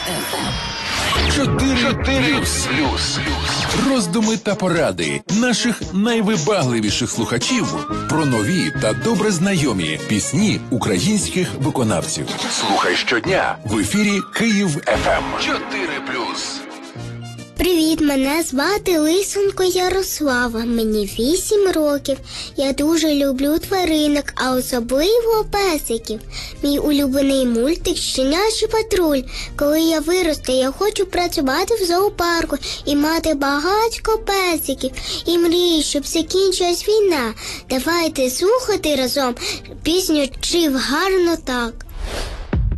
4+. Роздуми та поради наших найвибагливіших слухачів про нові та добре знайомі пісні українських виконавців. Слухай щодня в ефірі Київ ФМ. 4+. Привіт, мене звати Лисенко Ярослава, мені 8 років. Я дуже люблю тваринок, а особливо песиків. Мій улюблений мультик «Щенячий патруль». Коли я виросту, я хочу працювати в зоопарку і мати багатько песиків. І мрію, щоб закінчилась війна. Давайте слухати разом пісню «Жив гарно так».